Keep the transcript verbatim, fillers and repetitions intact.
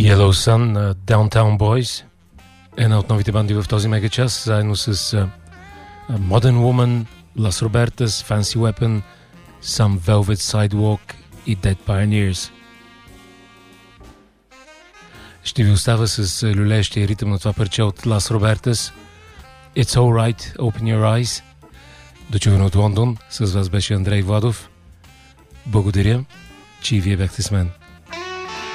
Yellow Sun на Downtown Boys, една от новите банди в този мегачас, заедно с uh, Modern Woman, Las Robertas, Fancy Weapon, Some Velvet Sidewalk и Dead Pioneers. Ще ви остава с люлеещия ритъм на това парче от Las Robertas. It's Alright, Open Your Eyes. Дочуване от Лондон. С вас беше Андрей Владов. Благодаря, че и вие бяхте с мен.